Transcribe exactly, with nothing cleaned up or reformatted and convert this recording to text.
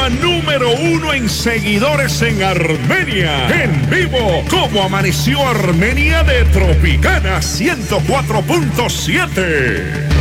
programa número uno en seguidores en Armenia. En vivo, como amaneció Armenia de Tropicana ciento cuatro punto siete.